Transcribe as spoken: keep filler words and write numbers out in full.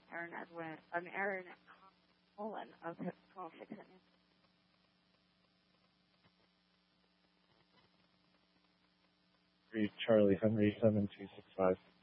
Aaron Edwin, um, Aaron Olin of twelve six. Three Charlie Henry seven two six five.